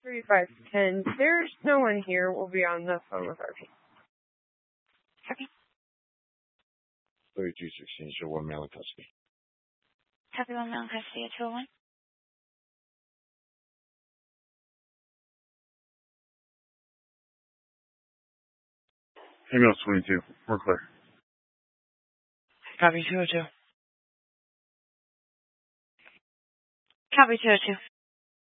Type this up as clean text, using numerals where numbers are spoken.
3510. There's no one here. We'll be on the phone with RP. Copy. 3216 show 1 male in custody. Copy, 1 male in custody at 201. Female 22. We're clear. Copy 202. Copy 202.